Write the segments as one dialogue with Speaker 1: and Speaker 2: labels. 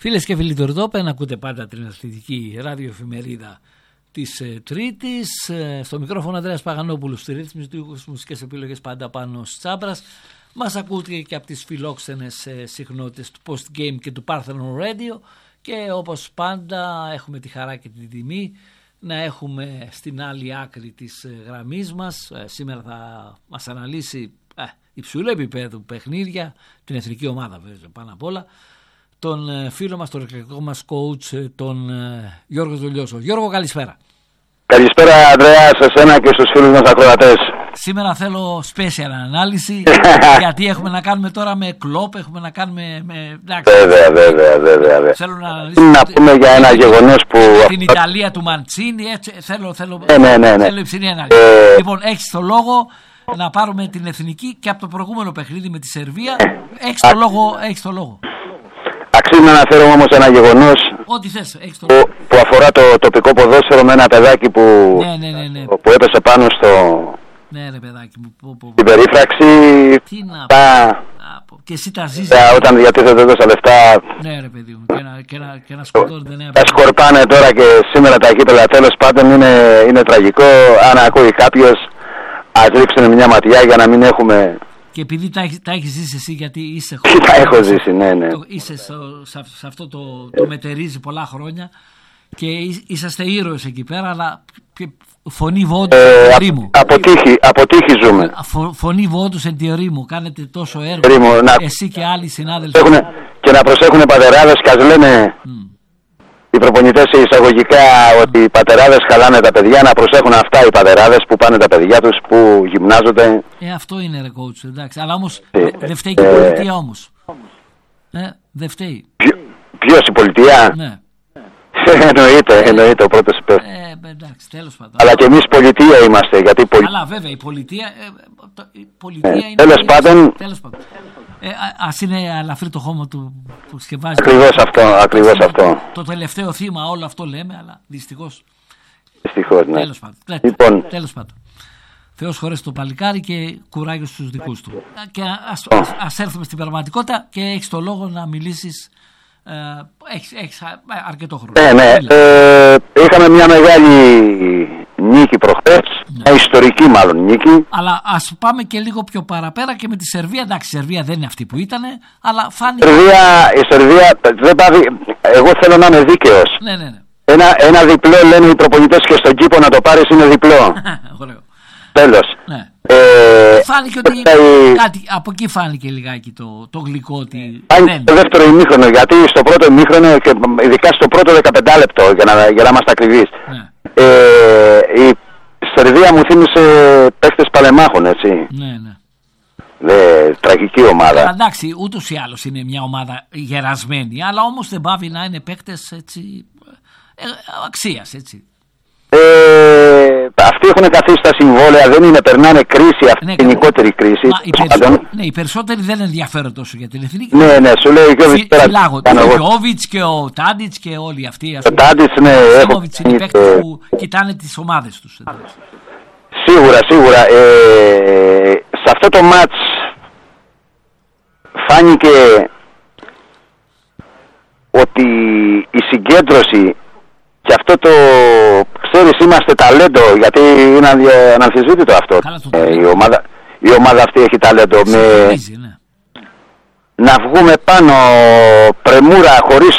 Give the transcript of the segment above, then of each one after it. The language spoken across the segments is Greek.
Speaker 1: Φίλες και φίλοι του Ερδόπεν, ακούτε πάντα την αθλητική ραδιοεφημερίδα της Τρίτης. Στο μικρόφωνο Ανδρέας Παγανόπουλος, στη ρύθμιση του ήχου, μουσικές επιλογές πάντα πάνω Τσάμπρας. Μας ακούτε και από τις φιλόξενες συχνότητες του Post Game και του Parthenon Radio. Και όπως πάντα έχουμε τη χαρά και την τιμή να έχουμε στην άλλη άκρη της γραμμής μας. Σήμερα θα μας αναλύσει υψηλού επίπεδου παιχνίδια, την εθνική ομάδα βέβαια πάνω απ' όλα, τον φίλο μας, τον εκλεκτικό μας coach, τον Γιώργο Δουλειώσο. Γιώργο, καλησπέρα.
Speaker 2: Καλησπέρα Ανδρέα, σε εσένα και στους φίλους μας ακροατές.
Speaker 1: Σήμερα θέλω special ανάλυση γιατί έχουμε να κάνουμε τώρα με κλόπ, έχουμε να κάνουμε με...
Speaker 2: Βέβαια.
Speaker 1: Θέλω να αναλύσω
Speaker 2: να πούμε για ένα γεγονός που...
Speaker 1: την Ιταλία του Μαντσίνη, έτσι, θέλω υψηλή ανάλυση. Λοιπόν, έχεις το λόγο να πάρουμε την εθνική και από το προηγούμενο παιχνίδι με τη Σερβία. Έχεις το λόγο.
Speaker 2: Αξίζει να αναφέρω όμως ένα γεγονός που αφορά το τοπικό ποδόσφαιρο, με ένα παιδάκι που έπεσε πάνω στο...
Speaker 1: Ναι ρε παιδάκι μου,
Speaker 2: την περίφραξη.
Speaker 1: Τι να πω. Και εσύ τα ζεις.
Speaker 2: Όταν διατίθεται τόσα λεφτά.
Speaker 1: Ναι ρε παιδί μου, και να σκοτώνεται. Ναι,
Speaker 2: τα σκορπάνε τώρα και σήμερα τα γήπεδα, τέλος πάντων είναι τραγικό. Αν ακούει κάποιος, ας ρίξουν μια ματιά για να μην έχουμε...
Speaker 1: Και επειδή τα έχεις ζήσει εσύ, γιατί είσαι
Speaker 2: τα έχω ζήσει, ναι.
Speaker 1: Είσαι σε αυτό το μετερίζει πολλά χρόνια και είσαστε ήρωες εκεί πέρα, αλλά φωνή βόντους εν ρήμου.
Speaker 2: Από τύχη ζούμε.
Speaker 1: Φωνή βόντους εν τη ρήμου. Κάνετε τόσο έργο, εσύ και άλλοι συνάδελφοι.
Speaker 2: Και να προσέχουν πατεράδες και ας λένε οι προπονητές εισαγωγικά ότι οι πατεράδες χαλάνε τα παιδιά, να προσέχουν αυτά οι πατεράδες που πάνε τα παιδιά τους, που γυμνάζονται.
Speaker 1: Αυτό είναι ρε coach, εντάξει. Αλλά όμως δεν φταίει και η πολιτεία όμως. Δεν φταίει.
Speaker 2: Ποιος, η πολιτεία?
Speaker 1: Ναι.
Speaker 2: Εννοείται ο πρώτος υπεύθυνος.
Speaker 1: Εντάξει, τέλος πάντων.
Speaker 2: Αλλά και εμείς πολιτεία είμαστε.
Speaker 1: Αλλά βέβαια η πολιτεία είναι...
Speaker 2: Τέλος πάντων.
Speaker 1: Ας είναι ελαφρύ το χώμα του που σκευάζει.
Speaker 2: Ακριβώς αυτό.
Speaker 1: Το τελευταίο θύμα, όλο αυτό λέμε, αλλά δυστυχώς.
Speaker 2: Ναι.
Speaker 1: Τέλος πάντων. Θεός χωρέσει το παλικάρι και κουράγιο στους δικούς του. Και ας έρθουμε στην πραγματικότητα και έχεις το λόγο να μιλήσεις. Έχεις αρκετό χρόνο.
Speaker 2: Ναι. Είχαμε μια μεγάλη νίκη προχθές. Μια ιστορική μάλλον νίκη.
Speaker 1: Αλλά ας πάμε και λίγο πιο παραπέρα και με τη Σερβία. Εντάξει, η Σερβία δεν είναι αυτή που ήταν, αλλά φάνηκε.
Speaker 2: Η Σερβία δεν πάει. Εγώ θέλω να είμαι δίκαιος.
Speaker 1: Ναι.
Speaker 2: Ένα διπλό λένε οι προπονητές και στον κήπο να το πάρεις είναι διπλό. Τέλος.
Speaker 1: Ναι. Φάνηκε ότι κάτι, από εκεί φάνηκε λιγάκι το γλυκό ότι
Speaker 2: το δεύτερο ημίχρονο, γιατί στο πρώτο ημίχρονο και ειδικά στο πρώτο 15 λεπτό για να είμαστε ακριβείς, η Σερβία μου θύμισε παίχτες παλεμάχων, έτσι.
Speaker 1: Ναι.
Speaker 2: Τραγική ομάδα.
Speaker 1: Εντάξει, ούτως ή άλλως είναι μια ομάδα γερασμένη, αλλά όμως δεν πάβει να είναι παίχτες έτσι αξίας, έτσι.
Speaker 2: Αυτοί έχουν καθίσει στα συμβόλαια, δεν είναι, περνάνε κρίση, αυτή η γενικότερη κρίση.
Speaker 1: Οι περισσότεροι δεν ενδιαφέρονται τόσο για την εθνική.
Speaker 2: Ναι, σου λέει και
Speaker 1: ο Γιώβιτς και ο Τάντιτς και όλοι αυτοί.
Speaker 2: Ο Τάντιτς, ναι,
Speaker 1: είναι οι παίκτες που κοιτάνε τις ομάδες τους.
Speaker 2: Σίγουρα. Σε αυτό το μάτς φάνηκε ότι η συγκέντρωση και αυτό το, ξέρεις, είμαστε ταλέντο, γιατί είναι αναμφισβήτητο αυτό. Η ομάδα αυτή έχει ταλέντο. Να βγούμε πάνω πρεμούρα, χωρίς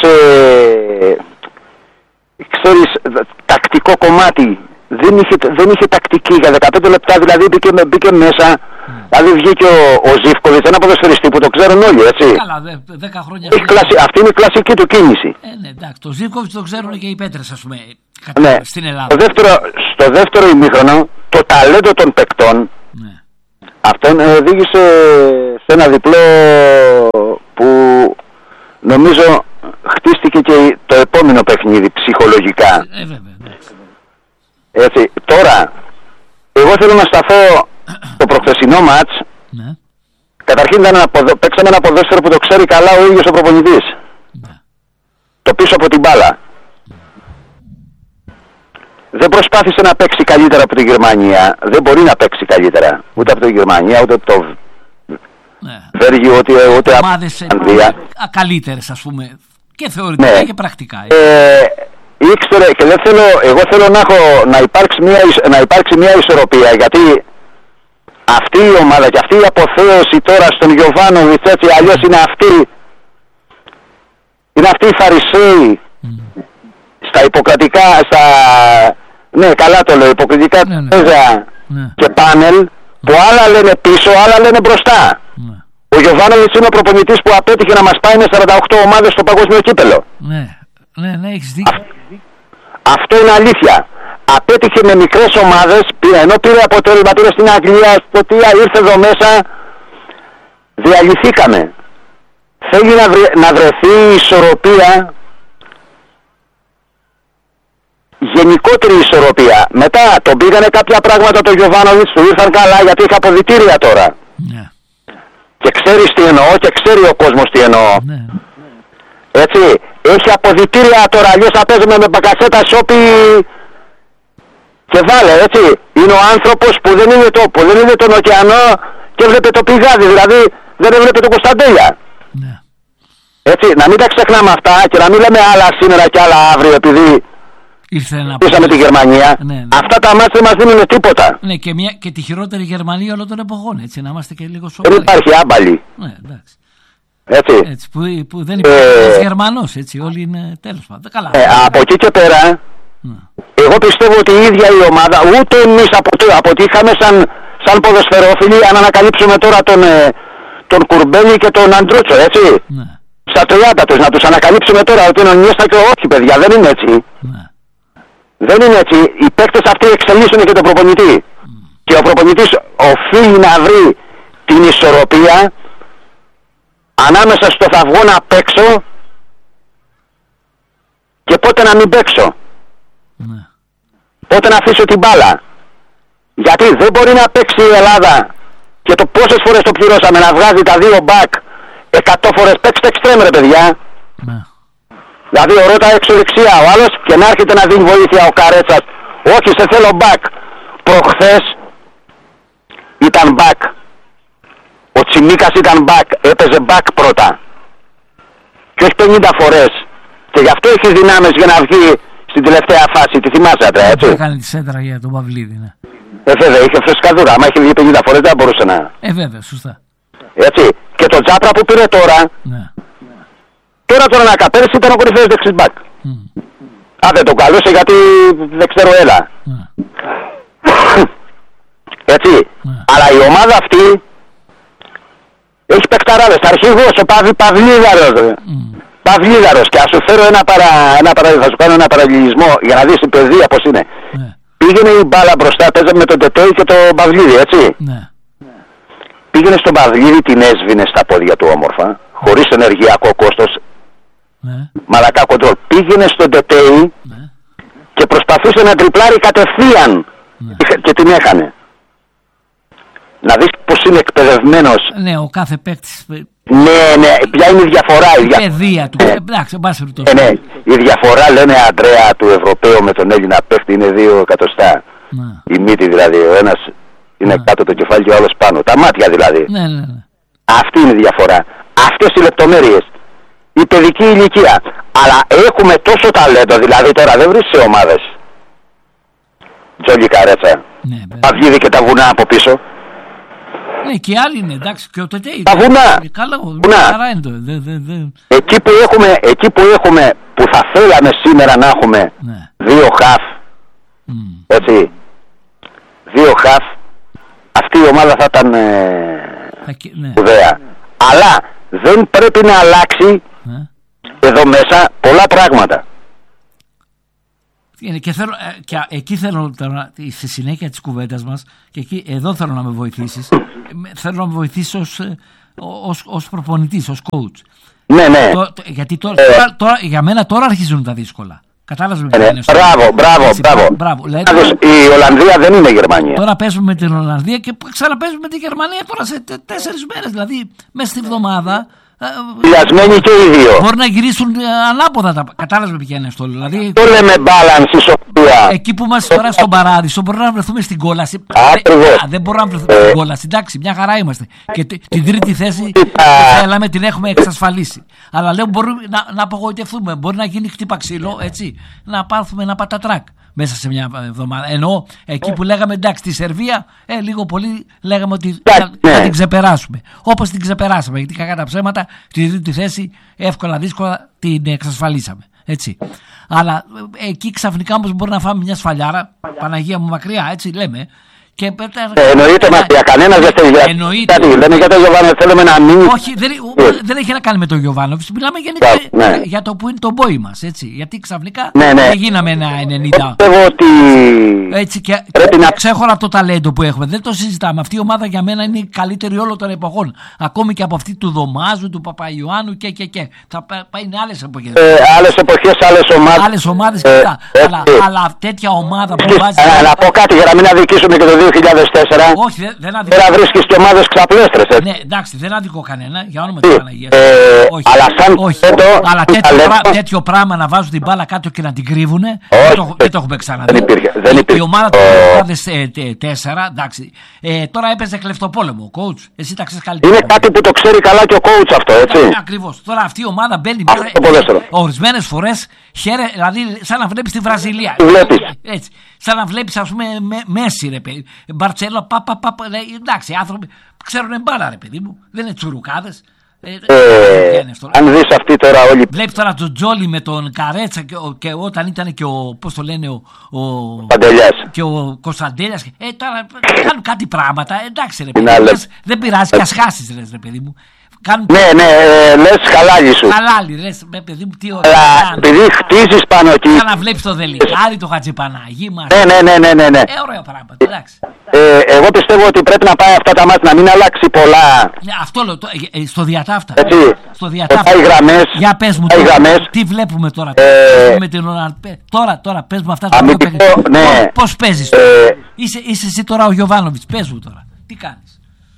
Speaker 2: ξέρεις, τακτικό κομμάτι. Δεν είχε τακτική για 15 λεπτά, δηλαδή μπήκε μέσα. Δηλαδή βγήκε ο Ζίβκοβιτς, ένα ποδοσφαιριστή που το ξέρουν όλοι, έτσι.
Speaker 1: Καλά, 10 χρόνια.
Speaker 2: Αυτή είναι η κλασική του κίνηση.
Speaker 1: Ναι, εντάξει, το Ζίβκοβιτς το ξέρουν και οι Πέτρες, ας πούμε, στην Ελλάδα.
Speaker 2: Στο δεύτερο ημίχρονο, το ταλέντο των παικτών, αυτόν οδήγησε σε ένα διπλό που νομίζω χτίστηκε και το επόμενο παιχνίδι ψυχολογικά. Έτσι, τώρα, εγώ θέλω να σταθώ το προχθεσινό μάτς. Καταρχήν παίξαμε ένα ποδόσφαιρο που το ξέρει καλά ο ίδιος ο προπονητής. Το πίσω από την μπάλα. Δεν προσπάθησε να παίξει καλύτερα από τη Γερμανία. Δεν μπορεί να παίξει καλύτερα. Ούτε από τη Γερμανία, ούτε από το Βέλγιο, ούτε από την Αγγλία.
Speaker 1: Καλύτερες, ας πούμε. Και θεωρητικά και πρακτικά.
Speaker 2: Ήξερε και δεν θέλω, εγώ θέλω να υπάρξει μια ισορροπία, γιατί αυτή η ομάδα και αυτή η αποθέωση τώρα στον Γιοβάνοβιτς, έτσι αλλιώς είναι αυτοί οι Φαρισαίοι στα υποκρατικά, ναι καλά το λέω, υποκριτικά και πάνελ, που άλλα λένε πίσω, άλλα λένε μπροστά. Ο Γιοβάνοβιτς είναι ο προπονητής που απέτυχε να μας πάει με 48 ομάδες στο παγκόσμιο κύπελο.
Speaker 1: Ναι, έχεις δίκιο.
Speaker 2: Αυτό είναι αλήθεια. Απέτυχε με μικρές ομάδες, ενώ πήρε αποτέλεσμα, πήρε στην Αγγλία, στο τι ήρθε εδώ μέσα, διαλυθήκαμε. Θέλει να βρεθεί η ισορροπία, γενικότερη ισορροπία. Μετά τον πήγανε κάποια πράγματα το Γιοβάνοβιτς, του ήρθαν καλά γιατί είχε αποδυτήρια τώρα. Και ξέρεις τι εννοώ και ξέρει ο κόσμος τι εννοώ. Έτσι, έχει αποδυτήρια τώρα, αλλιώς θα παίζουμε με μπακασέτα σόπι και βάλε, έτσι. Είναι ο άνθρωπος που δεν είναι τον ωκεανό και έβλεπε το πηγάδι, δηλαδή δεν έβλεπε το Κωνσταντέλια. Έτσι, να μην τα ξεχνάμε αυτά και να μην λέμε άλλα σήμερα και άλλα αύριο επειδή πήσαμε τη Γερμανία. Αυτά τα μάτια δεν μας δίνουν τίποτα.
Speaker 1: Ναι, και τη χειρότερη Γερμανία όλων των εποχών, έτσι, να είμαστε και λίγο σοβαροί.
Speaker 2: Δεν υπάρχει άμπαλη.
Speaker 1: Ναι, εντάξει.
Speaker 2: Έτσι.
Speaker 1: Που δεν υπάρχει Γερμανός, έτσι, όλοι είναι τέλος πάντων. Καλά.
Speaker 2: Από εκεί και πέρα, εγώ πιστεύω ότι η ίδια η ομάδα, ούτε εμείς αποτύχαμε σαν ποδοσφαιρόφιλοι, αν ανακαλύψουμε τώρα τον Κουρμπέλη και τον Αντρούτσο, έτσι. Στα 30 τους, να τους ανακαλύψουμε τώρα ότι είναι ο Νιέστα και όχι, παιδιά, δεν είναι έτσι. Δεν είναι έτσι. Οι παίκτες αυτοί εξελίσσουν και τον προπονητή. Και ο προπονητής οφείλει να βρει την ισορροπία ανάμεσα στο θα βγω να παίξω και πότε να μην παίξω. Πότε να αφήσω την μπάλα. Γιατί δεν μπορεί να παίξει η Ελλάδα και το πόσες φορές το πληρώσαμε να βγάζει τα δύο μπακ 100 φορές. Παίξτε εξτρέμ ρε παιδιά. Δηλαδή ο Ρότα έξω δεξιά, ο άλλος και να έρχεται να δίνει βοήθεια ο Καρέτσας. Όχι, σε θέλω μπακ. Προχθές ήταν μπακ. Ο Τσιμίκας ήταν μπακ, έπαιζε μπακ πρώτα. Και όχι 50 φορές. Και γι' αυτό έχει δυνάμεις για να βγει στην τελευταία φάση. Τη θυμάσαι, έτσι.
Speaker 1: Έκανε τη σέντρα για τον Παυλίδη, ναι.
Speaker 2: Βέβαια, είχε φρεσκαδούρα. Άμα είχε βγει 50 φορές δεν μπορούσε να.
Speaker 1: Βέβαια, σωστά.
Speaker 2: Έτσι. Και το Τζάπρα που πήρε τώρα.
Speaker 1: Ναι.
Speaker 2: Τώρα τον Ανακαπέρης ήταν ο κορυφαίος δεξής μπακ. Δεν τον καλούσε γιατί δεν ξέρω έλα. Έτσι. Αλλά η ομάδα αυτή έχει παικταράδες. Αρχηγός ο Παυλίδαρος. Και ας σου φέρω θα σου κάνω ένα παραλληλισμό για να δεις η παιδεία πως είναι. Πήγαινε η μπάλα μπροστά, παίζαμε με τον Τετέι και τον Παυλίδη, έτσι. Πήγαινε στον Παυλίδη, την έσβηνε στα πόδια του όμορφα, χωρίς ενεργειακό κόστος. Μαλακά κοντρόλ. Πήγαινε στον Τετέι και προσπαθούσε να τριπλάρει κατευθείαν και την έχανε. Να δεις πως είναι εκπαιδευμένος.
Speaker 1: Ναι, ο κάθε παίκτης.
Speaker 2: Ναι, ποια είναι η διαφορά.
Speaker 1: Η παιδεία του. Εντάξει, μπάσχερ το.
Speaker 2: Ναι, η διαφορά λένε Αντρέα του Ευρωπαίου με τον Έλληνα παίκτη είναι 2 εκατοστά. Η μύτη δηλαδή, ο ένας είναι κάτω το κεφάλι και ο άλλος πάνω. Τα μάτια δηλαδή.
Speaker 1: Ναι.
Speaker 2: Αυτή είναι η διαφορά. Αυτές οι λεπτομέρειες. Η παιδική ηλικία. Αλλά έχουμε τόσο ταλέντο, δηλαδή τώρα δεν βρεις σε ομάδες. Τζόλι Καρέτσα. Παυλίδη και τα βουνά από πίσω.
Speaker 1: Ναι, και άλλοι είναι, εντάξει, και ο Τετέι.
Speaker 2: Τα βουνά.
Speaker 1: Καλά,
Speaker 2: εκεί που έχουμε, που θα θέλαμε σήμερα να έχουμε δύο χαφ, έτσι, δύο χαφ, αυτή η ομάδα θα ήταν σπουδαία. Αλλά δεν πρέπει να αλλάξει εδώ μέσα πολλά πράγματα.
Speaker 1: Και εκεί θέλω τώρα, στη συνέχεια της κουβέντας μας, και εδώ θέλω να με βοηθήσεις. Θέλω να με βοηθήσεις ως προπονητής, ως coach.
Speaker 2: Ναι.
Speaker 1: Γιατί τώρα, για μένα τώρα αρχίζουν τα δύσκολα. Κατάλαβες με
Speaker 2: τι είναι. Μπράβο. Η Ολλανδία δεν είναι Γερμανία.
Speaker 1: Τώρα παίζουμε με την Ολλανδία και ξαναπαίζουμε με τη Γερμανία τώρα σε 4 μέρες. Δηλαδή μέσα στη βδομάδα
Speaker 2: Λιασμένοι και οι δύο.
Speaker 1: Μπορεί να γυρίσουν ανάποδα. Κατάλαβες με πηγαίνει αυτό. Δηλαδή,
Speaker 2: το λέμε balance, ισορροπία.
Speaker 1: Εκεί που είμαστε τώρα στον παράδεισο, μπορούμε να βρεθούμε στην κόλαση. Δεν μπορούμε να βρεθούμε στην κόλαση. Εντάξει, μια χαρά είμαστε. Και την τρίτη θέση θέλαμε, την έχουμε εξασφαλίσει. Αλλά λέω μπορούμε να απογοητευτούμε. Μπορεί να γίνει χτύπα ξύλο, έτσι. Να πάρθουμε ένα πατατράκ μέσα σε μια εβδομάδα. Εννοώ εκεί που λέγαμε εντάξει, τη Σερβία, λίγο πολύ λέγαμε ότι θα την ξεπεράσουμε. Όπως την ξεπεράσαμε, γιατί κακά τα ψέματα, στη τρίτη θέση εύκολα δύσκολα την εξασφαλίσαμε. Έτσι. Αλλά εκεί ξαφνικά όμως μπορεί να φάμε μια σφαλιάρα, Παναγία μου μακριά, έτσι λέμε.
Speaker 2: Εννοείται μακριά, κανένας δεν θέλει. Δεν είναι για τον Γιωβάνοβιτς, θέλουμε να μείνει.
Speaker 1: Όχι, δεν έχει να κάνει με τον Γιωβάνοβιτς. Μιλάμε για το που είναι το μπόι μας. Γιατί ξαφνικά δεν γίναμε ένα 90. Έτσι και ξέχωρα από το ταλέντο που έχουμε. Δεν το συζητάμε. Αυτή η ομάδα για μένα είναι η καλύτερη όλων των εποχών. Ακόμη και από αυτή του Δωμάζου, του Παπαϊωάννου και. Θα πάει άλλες εποχές.
Speaker 2: Άλλες εποχές,
Speaker 1: άλλες ομάδες. Αλλά τέτοια ομάδα που βάζει.
Speaker 2: Να πω κάτι για να μην αδικήσουμε και το 2004.
Speaker 1: Όχι, δεν αδικώ.
Speaker 2: Δεν βρίσκεις και ομάδες ξαπλέστρες.
Speaker 1: Ναι, εντάξει, δεν αδικώ κανένα. Για όνομα της Παναγίας.
Speaker 2: Όχι.
Speaker 1: Αλλά τέτοιο πράγμα να βάζουν την μπάλα κάτω και να την κρύβουνε. Δεν το έχουμε ξαναδεί. Η ομάδα του 2004, εντάξει. Τώρα έπαιζε κλεφτοπόλεμο ο coach. Εσύ τα ξέρεις καλύτερα.
Speaker 2: Είναι κάτι που το ξέρει καλά και ο coach αυτό, έτσι.
Speaker 1: Ακριβώς. Τώρα αυτή η ομάδα μπαίνει μέσα. Ορισμένες φορές δηλαδή σαν να βλέπεις τη Βραζιλία. Έτσι. Σαν να βλέπεις, ας πούμε, Μέση, ρε παιδί. Μπαρτσέλο, εντάξει, οι άνθρωποι ξέρουν μπάλα, ρε παιδί μου. Δεν είναι τσουρουκάδες.
Speaker 2: Αν δεις αυτή τώρα όλη.
Speaker 1: Βλέπεις τώρα τον Τζόλι με τον Καρέτσα και όταν ήταν και ο, πώς το λένε, ο
Speaker 2: Παντελιάς
Speaker 1: και ο Κωνσταντέλιας. Τώρα κάνουν κάτι πράγματα. Εντάξει, ρε παιδί μου. Δεν πειράζει, και ας χάσεις, ρε παιδί μου.
Speaker 2: Ναι, λες χαλάλι σου.
Speaker 1: Χαλάλι, λες, παιδί μου, τι ωραία.
Speaker 2: Αλλά επειδή χτίζεις πάνω εκεί.
Speaker 1: Σαν να βλέπεις το Δελικάρι, το Χατζηπαναγί μας.
Speaker 2: Ναι.
Speaker 1: Ωραία πράγματα, εντάξει.
Speaker 2: Εγώ πιστεύω ότι πρέπει να πάει αυτά τα μάτια να μην αλλάξει πολλά.
Speaker 1: Αυτό λέω, στο διατάφτα.
Speaker 2: Έτσι.
Speaker 1: Στο διατάφτα.
Speaker 2: Πάει γραμμές.
Speaker 1: Για πες μου, τι βλέπουμε τώρα. Με την τώρα πες μου αυτά τα
Speaker 2: πράγματα. Ναι.
Speaker 1: Πώς παίζεις. Είσαι εσύ τώρα ο Γιωβάνοβιτς, πες μου τώρα. Τι κάνεις.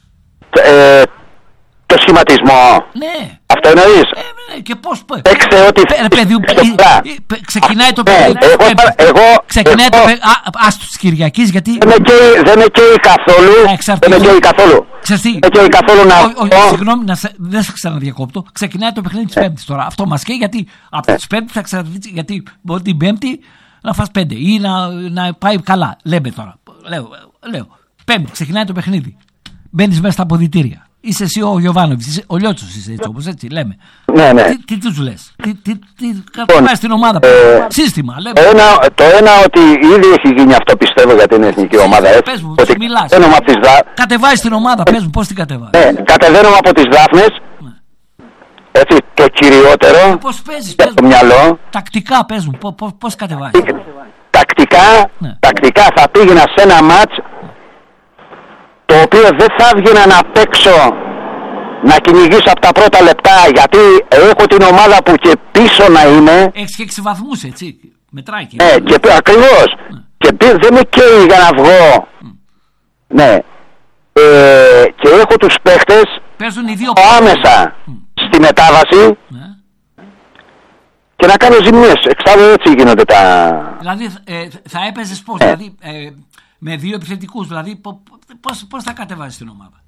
Speaker 2: Το σχηματισμό.
Speaker 1: Ναι.
Speaker 2: Αυτό εννοείς.
Speaker 1: Ναι, και πώς.
Speaker 2: Παίξε ό,τι.
Speaker 1: Ξεκινάει το παιχνίδι. Ξεκινάει το παιχνίδι. Ας τους Κυριακής, γιατί.
Speaker 2: Δεν με καίει καθόλου. Δεν με καίει καθόλου. Δεν καίει καθόλου να.
Speaker 1: Συγγνώμη, δεν σε ξαναδιακόπτω. Ξεκινάει το παιχνίδι της Πέμπτης τώρα. Αυτό μας καίει, γιατί από τις Πέμπτης θα ξαναδείξει. Γιατί μπορεί την Πέμπτη να φας 5 ή να πάει καλά. Λέμε τώρα. Λέω. Πέμπτη ξεκινάει το παιχνίδι. Μπαίνεις μέσα στα αποδυτήρια. Είσαι εσύ ο Γιωβάνοβιτς, ο Λιώτσος είσαι έτσι όπως έτσι λέμε.
Speaker 2: Ναι.
Speaker 1: Τι τους λες, πάει στην ομάδα, σύστημα λέμε.
Speaker 2: Το ένα ότι ήδη έχει γίνει αυτό, πιστεύω, για την εθνική ομάδα.
Speaker 1: Πες μου, μιλάς. Κατεβάζεις την ομάδα, πες μου πώς την κατεβάζεις.
Speaker 2: Ναι, κατεβαίνουμε από τις Δάφνες. Έτσι, το κυριότερο.
Speaker 1: Πώς παίζεις,
Speaker 2: πες μου. Μυαλό.
Speaker 1: Τακτικά πες μου, πώς κατεβάζεις.
Speaker 2: Τακτικά θα πήγαινα σε ένα μάτς το οποίο δεν θα έβγαινα να παίξω να κυνηγήσω από τα πρώτα λεπτά, γιατί έχω την ομάδα που και πίσω να είμαι.
Speaker 1: Έχεις και 6 βαθμούς, έτσι, μετράει και.
Speaker 2: Ναι, και ακριβώς. Και δεν με καίει για να βγω. Ναι. Και έχω τους παίχτες
Speaker 1: παίζουν οι δύο
Speaker 2: άμεσα στη μετάβαση και να κάνω ζημιές. Εξάλλου έτσι γίνονται τα.
Speaker 1: Δηλαδή θα έπαιζες πώς, δηλαδή με δύο επιθετικούς, δηλαδή πώς θα κατεβάζεις την ομάδα.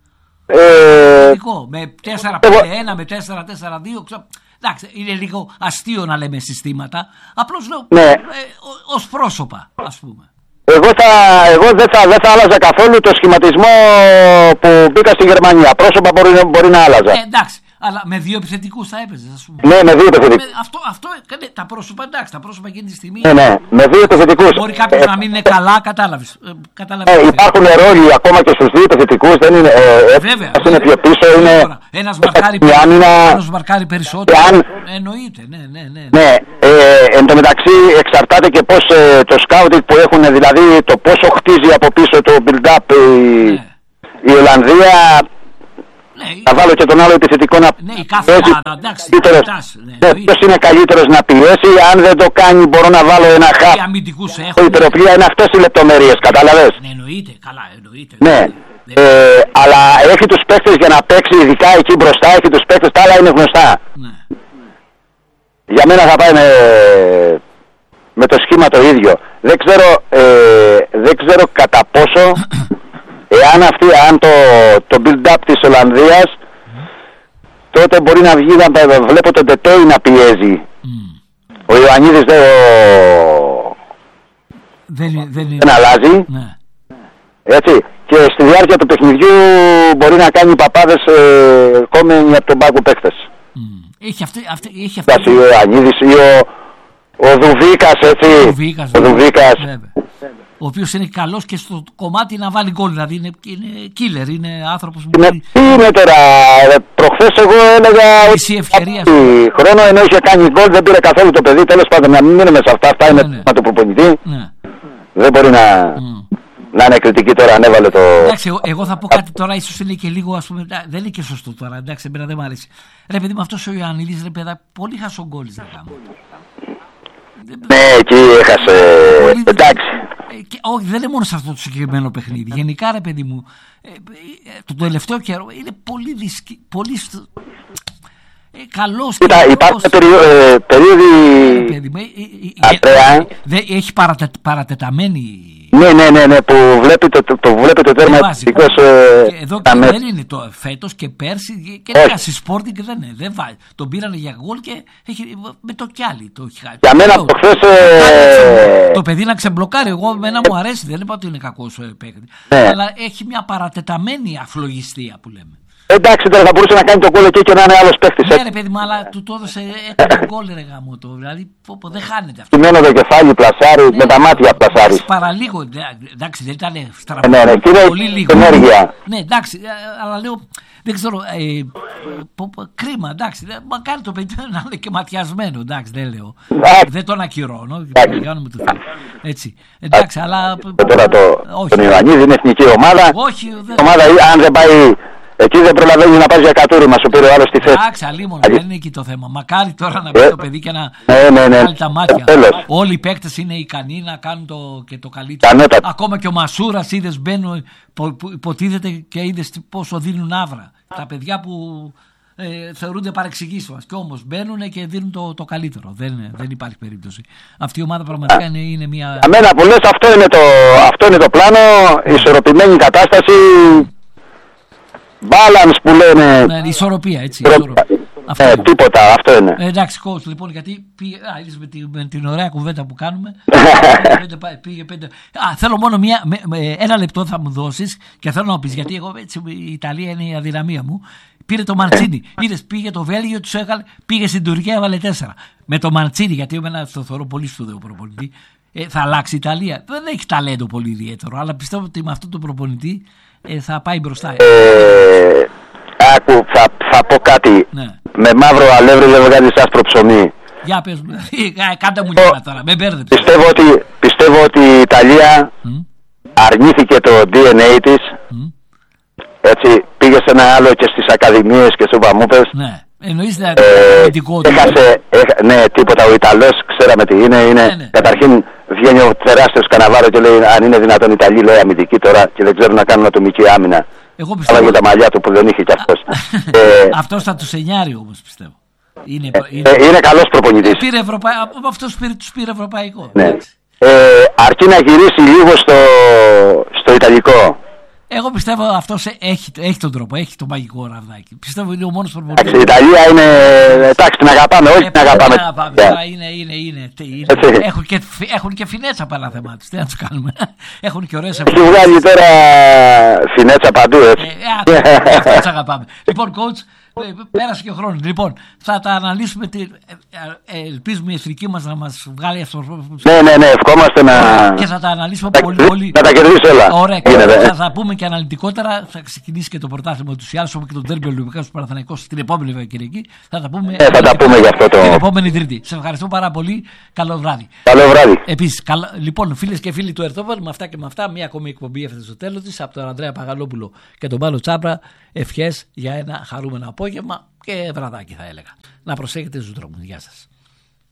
Speaker 1: Με 4-5-1, με 4-4-2. Εντάξει, είναι λίγο αστείο να λέμε συστήματα. Απλώς λέω ως πρόσωπα, ας πούμε.
Speaker 2: Εγώ δεν θα άλλαζα καθόλου το σχηματισμό που μπήκα στη Γερμανία. Πρόσωπα μπορεί να άλλαζα.
Speaker 1: Εντάξει. Αλλά με δύο επιθετικούς θα έπαιζες, ας πούμε.
Speaker 2: Ναι, με δύο επιθετικούς.
Speaker 1: Αυτό τα πρόσωπα, εντάξει, τα πρόσωπα εκείνη τη στιγμή.
Speaker 2: Ναι, με δύο επιθετικούς.
Speaker 1: Μπορεί κάποιος να μην είναι καλά, κατάλαβες.
Speaker 2: Υπάρχουν ρόλοι ακόμα και στους δύο επιθετικούς. Δεν είναι.
Speaker 1: Βέβαια.
Speaker 2: Είναι πιο πίσω.
Speaker 1: Ένας μαρκάρει περισσότερο. Εννοείται, ναι.
Speaker 2: Εν τω μεταξύ εξαρτάται και πώς το scouting που έχουν, δηλαδή το πόσο χτίζει από πίσω το build-up η Ολλανδία. Θα βάλω και τον άλλο επιθετικό να
Speaker 1: πιέσει. Ναι, κάθε ομάδα, εντάξει.
Speaker 2: Ποιος είναι καλύτερος να πιέσει, αν δεν το κάνει μπορώ να βάλω ένα χαφ.
Speaker 1: Οι αμυντικούς έχουν.
Speaker 2: Υπεροπλία είναι αυτές οι λεπτομέρειες, κατάλαβες.
Speaker 1: Ναι, εννοείται, καλά, εννοείται.
Speaker 2: Ναι, Αλλά έχει τους παίκτες για να παίξει, ειδικά εκεί μπροστά, έχει τους παίκτες, τα άλλα είναι γνωστά.
Speaker 1: Ναι.
Speaker 2: Για μένα θα πάει με το σχήμα το ίδιο. Δεν ξέρω κατά πόσο, αν το build-up της Ολλανδίας, τότε μπορεί να βγει, βλέπω τον Τετέι να πιέζει. Ο Ιωαννίδης δεν αλλάζει.
Speaker 1: Ναι.
Speaker 2: Έτσι. Και στη διάρκεια του παιχνιδιού μπορεί να κάνει παπάδες κόμενοι από τον πάγκο παίκτες.
Speaker 1: Έχει αυτή.
Speaker 2: Ο Ιωαννίδης ή ο Δουβίκας, έτσι. Ο Δουβίκας.
Speaker 1: Ο οποίος είναι καλός και στο κομμάτι να βάλει γκολ. Δηλαδή είναι killer, είναι άνθρωπος που
Speaker 2: τι είναι τώρα, προχθές εγώ έλεγα ότι χρόνο ενώ είχε κάνει γκολ δεν πήρε καθόλου το παιδί. Τέλος πάντων, να μην μείνουμε σε αυτά. Αυτά είναι θέμα του προπονητή. Δεν μπορεί να είναι κριτική τώρα αν έβαλε το.
Speaker 1: Εντάξει, εγώ θα πω κάτι τώρα, ίσως είναι και λίγο, ας πούμε, δεν είναι και σωστό τώρα. Εντάξει, εμένα δεν μ' αρέσει. Ρε παιδί μου, αυτός ο Ιωαννίδης, ρε παιδά, πολύ χασογκόλης να κάνω.
Speaker 2: Ναι, εκεί έχασε. Εντάξει.
Speaker 1: Όχι, δεν είναι μόνο σε αυτό το συγκεκριμένο παιχνίδι. Γενικά, ρε παιδί μου, το τελευταίο καιρό είναι πολύ καλός.
Speaker 2: Υπάρχουν περίοδοι.
Speaker 1: Έχει παρατεταμένη.
Speaker 2: Ναι, που βλέπει το τέρμα.
Speaker 1: Εδώ δεν είναι το φέτος και πέρσι και στη Sporting δεν βάζει. Τον πήρανε για γκολ και με το κιάλι το έχει χάσει.
Speaker 2: Για μένα προχθές.
Speaker 1: Το παιδί να ξεμπλοκάρει. Εγώ εμένα μου αρέσει, δεν είπα ότι είναι κακός παίκτη. Αλλά έχει μια παρατεταμένη αφλογιστία που λέμε.
Speaker 2: Εντάξει, τώρα θα μπορούσε να κάνει τον γκολ εκεί και να είναι άλλος παίκτης.
Speaker 1: Ναι, ρε παιδί μου, αλλά του το έδωσε έκανε γκολ, ρε γάμο το. Δηλαδή δεν χάνεται αυτό.
Speaker 2: Κειμένο το κεφάλι, πλασάρι, με τα μάτια πλασάρι.
Speaker 1: Παραλίγο, εντάξει, δεν ήταν στραβό.
Speaker 2: Ναι,
Speaker 1: πολύ λίγο.
Speaker 2: Ενέργεια.
Speaker 1: Ναι, εντάξει, αλλά λέω, δεν ξέρω, κρίμα, εντάξει. Μακάρι το παιδί να είναι και ματιασμένο, εντάξει, δεν λέω. Δεν τον ακυρώνω. Έτσι. Εντάξει, αλλά.
Speaker 2: Τώρα τον Ιωαννίδη είναι εθνική ομάδα.
Speaker 1: Όχι,
Speaker 2: ομάδα, αν δεν πάει. Εκεί δεν προλαβαίνει να πάει για κατούριμα, σου πήρε ο άλλος τη θέση.
Speaker 1: Εντάξει, αλίμονο, δεν είναι εκεί το θέμα. Μακάρι τώρα να πει το παιδί και να βάλει τα μάτια. Όλοι οι παίκτες είναι ικανοί να κάνουν και το καλύτερο. Ακόμα και ο Μασούρας είδες μπαίνουν, υποτίθεται και είδες πόσο δίνουν άβρα. Τα παιδιά που θεωρούνται παρεξηγήσεις μας. Και όμως μπαίνουν και δίνουν το καλύτερο. Δεν υπάρχει περίπτωση. Αυτή η ομάδα πραγματικά είναι μια.
Speaker 2: Για μένα που λες, αυτό είναι το πλάνο, ισορροπημένη κατάσταση. Balance που λένε.
Speaker 1: Ναι, ισορροπία, έτσι.
Speaker 2: Τίποτα, αυτό είναι.
Speaker 1: Εντάξει, coach, λοιπόν, γιατί με την ωραία κουβέντα που κάνουμε. Πήγε 5. Θέλω μόνο ένα λεπτό θα μου δώσεις και θέλω να πεις, γιατί εγώ έτσι η Ιταλία είναι η αδυναμία μου. Πήρε το Μαντσίνι. Είδες, πήγε το Βέλγιο, τους έκανε, πήγε στην Τουρκία, έβαλε 4. Με το Μαντσίνι, γιατί εμένα το θεωρώ πολύ σπουδαίο προπονητή. Θα αλλάξει η Ιταλία. Δεν έχει ταλέντο πολύ ιδιαίτερο, αλλά πιστεύω ότι με αυτόν τον προπονητή θα πάει μπροστά.
Speaker 2: Άκου, θα πω κάτι.
Speaker 1: Ναι.
Speaker 2: Με μαύρο αλεύρι δεν βγάζεις άσπρο ψωμί.
Speaker 1: Για πες μου, κάντε μου λίνα τώρα, με μπέρδεψε.
Speaker 2: Πιστεύω ότι η Ιταλία αρνήθηκε το DNA της. Έτσι, πήγε σε ένα άλλο και στις ακαδημίες και στους παμούπες.
Speaker 1: Ναι. Εννοείς το αμυντικό του.
Speaker 2: Ναι, τίποτα. Ο Ιταλός ξέραμε τι είναι.
Speaker 1: Ναι.
Speaker 2: Καταρχήν βγαίνει ο τεράστιος Καναβάρο και λέει αν είναι δυνατόν οι Ιταλοί, λέει, αμυντική τώρα και δεν ξέρουν να κάνουν ατομική άμυνα. Αλλά για τα μαλλιά του που δεν είχε κι αυτός.
Speaker 1: Αυτός θα τους εννιάρει όμως, πιστεύω.
Speaker 2: Είναι καλός προπονητής.
Speaker 1: Αυτός τους πήρε ευρωπαϊκό.
Speaker 2: Ναι. Αρκεί να γυρίσει λίγο στο Ιταλικό.
Speaker 1: Εγώ πιστεύω αυτός έχει τον τρόπο, έχει το μαγικό ραβδάκι. Πιστεύω είναι ο μόνος προπονητής.
Speaker 2: Η Ιταλία είναι. Εντάξει, την αγαπάμε, όχι την αγαπάμε.
Speaker 1: Έχουν και φινέτσα πάλι θεμά τους. Τι να τους κάνουμε. Έχουν και ωραίες
Speaker 2: εμφανίσεις. Έχει βγάλει τώρα φινέτσα παντού, έτσι.
Speaker 1: Αυτό τους αγαπάμε. Λοιπόν, coach, πέρασε και ο χρόνος. Λοιπόν, θα τα αναλύσουμε. Ελπίζουμε η εθνική μας να μας βγάλει αυτό.
Speaker 2: Ναι, ευχόμαστε να.
Speaker 1: Και θα τα αναλύσουμε πολύ.
Speaker 2: Να τα κερδίσει όλα.
Speaker 1: Ωραία, θα πούμε και αναλυτικότερα. Θα ξεκινήσει και το πρωτάθλημα του Ιάλσου, όπως και το Ντέρμπι Ολυμπιακός του Παναθηναϊκός την επόμενη βέβαια Κυριακή. Θα τα πούμε
Speaker 2: για αυτό
Speaker 1: την επόμενη Τρίτη. Σε ευχαριστώ πάρα πολύ. Καλό βράδυ.
Speaker 2: Καλό βράδυ.
Speaker 1: Επίσης, λοιπόν, φίλες και φίλοι του Ερτόπερ, με αυτά και με αυτά, μία ακόμη εκπομπή έφτασε στο τέλος της από τον Ανδρέα Παγαλόπουλο και τον Πάλο Τσάπρα. Ευχές για ένα χαρούμενο απόγευμα και βραδάκι, θα έλεγα. Να προσέχετε στους δρόμους. Γεια σας.